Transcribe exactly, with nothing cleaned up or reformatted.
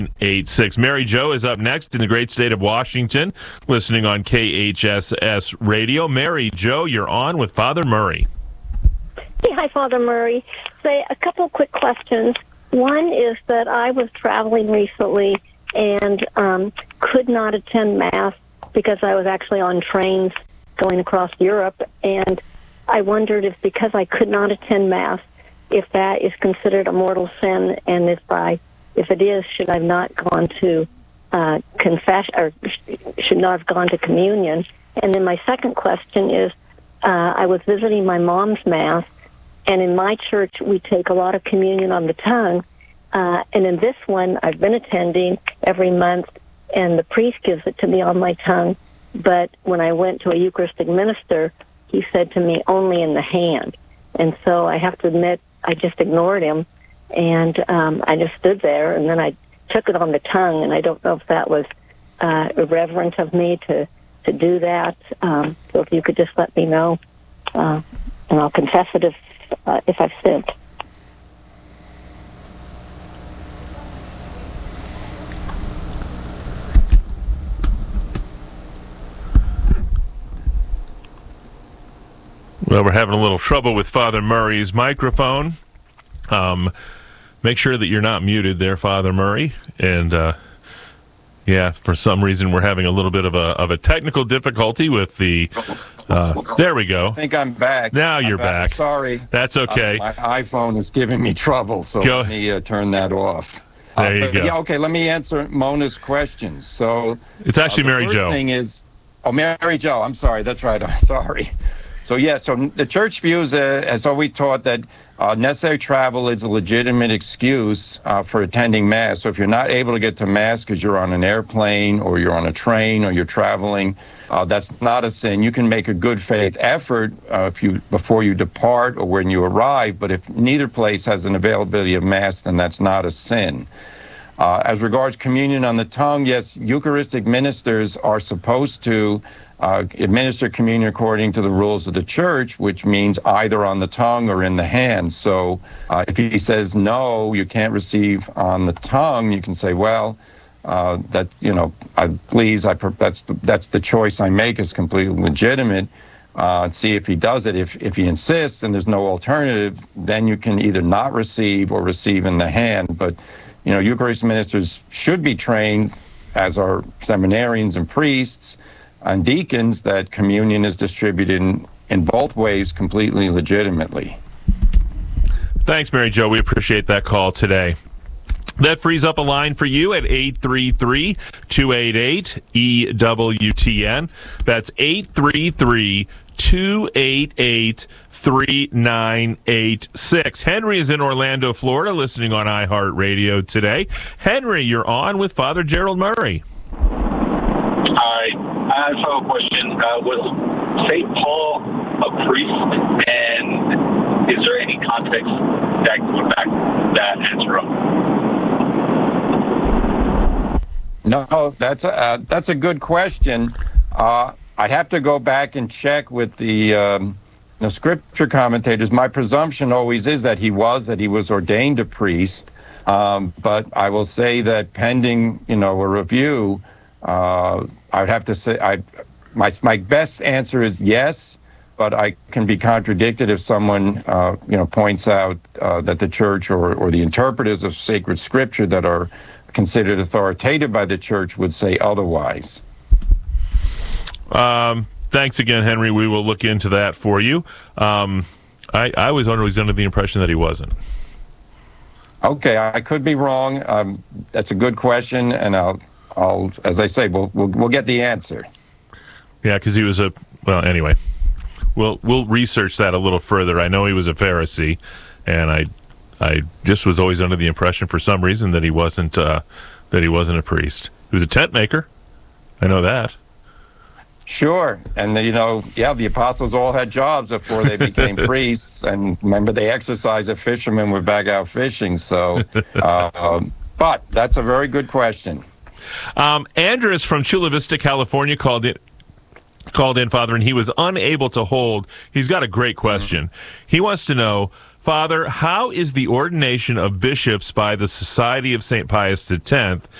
eight six. Mary Jo is up next in the great state of Washington, listening on K H S S Radio. Mary Jo, you're on with Father Murray. Hey, hi, Father Murray. Say a couple of quick questions. One is that I was traveling recently and um, could not attend Mass because I was actually on trains going across Europe, and I wondered if, because I could not attend Mass, if that is considered a mortal sin, and if I, if it is, should I have not gone to uh, confess, or should not have gone to communion? And then my second question is, uh, I was visiting my mom's Mass, and in my church we take a lot of communion on the tongue, uh, and in this one I've been attending every month, and the priest gives it to me on my tongue, but when I went to a Eucharistic minister, he said to me, only in the hand. And so I have to admit, I just ignored him, and um, I just stood there, and then I took it on the tongue, and I don't know if that was uh, irreverent of me to, to do that. Um, so if you could just let me know, uh, and I'll confess it if, uh, if I've sinned. Well, we're having a little trouble with Father Murray's microphone. Um, make sure that you're not muted there, Father Murray. And, uh, yeah, for some reason we're having a little bit of a of a technical difficulty with the... Uh, there we go. I think I'm back. Now you're I'm back. back. Sorry. That's okay. Uh, my iPhone is giving me trouble, so go. let me uh, turn that off. There you uh, go. Yeah, okay, let me answer Mona's questions. So It's actually uh, Mary Jo. The first thing is... Oh, Mary Jo, I'm sorry. That's right. I'm sorry. So, yeah, so the church views, uh, has always taught that uh, necessary travel is a legitimate excuse uh, for attending Mass. So if you're not able to get to Mass because you're on an airplane or you're on a train or you're traveling, uh, that's not a sin. You can make a good faith effort uh, if you before you depart or when you arrive, but if neither place has an availability of Mass, then that's not a sin. Uh, as regards communion on the tongue, yes, Eucharistic ministers are supposed to Uh, administer communion according to the rules of the church, which means either on the tongue or in the hand. So uh, if he says, no, you can't receive on the tongue, you can say, well, uh, that, you know, I, please, I, that's, the, that's the choice I make is completely legitimate. Uh, see if he does it. If, if he insists and there's no alternative, then you can either not receive or receive in the hand. But, you know, Eucharistic ministers should be trained, as are seminarians and priests, and deacons, that communion is distributed in, in both ways completely legitimately. Thanks, Mary Jo. We appreciate that call today. That frees up a line for you at eight three three, two eight eight, E W T N. That's eight three three, two eight eight, three nine eight six. Henry is in Orlando, Florida, listening on iHeartRadio today. Henry, you're on with Father Gerald Murray. Hi. I have a question. Uh, was Saint Paul a priest, and is there any context that would back that answer up? No, that's a, uh, that's a good question. Uh, I'd have to go back and check with the, um, the scripture commentators. My presumption always is that he was, that he was ordained a priest, um, but I will say that pending, you know, a review, uh, I would have to say, I, my my best answer is yes, but I can be contradicted if someone, uh, you know, points out uh, that the church or, or the interpreters of sacred scripture that are considered authoritative by the church would say otherwise. Um, thanks again, Henry. We will look into that for you. Um, I, I was always under the impression that he wasn't. Okay, I could be wrong. Um, that's a good question, and I'll. I'll, as I say, we'll we'll, we'll get the answer. Yeah, because he was a well. Anyway, we'll we'll research that a little further. I know he was a Pharisee, and I I just was always under the impression, for some reason, that he wasn't uh, that he wasn't a priest. He was a tent maker. I know that. Sure, and the, you know, yeah, the apostles all had jobs before they became priests, and remember they exercised as fishermen were back out fishing. So, uh, but that's a very good question. Um, Andres from Chula Vista, California, called in, called in, Father, and he was unable to hold. He's got a great question. He wants to know, Father, how is the ordination of bishops by the Society of Saint Pius X